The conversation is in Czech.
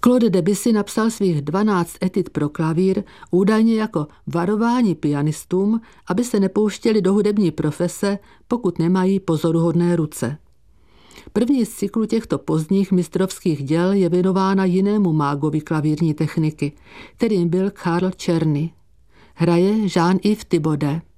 Claude Debussy napsal svých 12 etud pro klavír údajně jako varování pianistům, aby se nepouštěli do hudební profese, pokud nemají pozoruhodné ruce. První z cyklu těchto pozdních mistrovských děl je věnována jinému mágovi klavírní techniky, kterým byl Karl Czerny. Hraje Jean-Yves Thibaudet.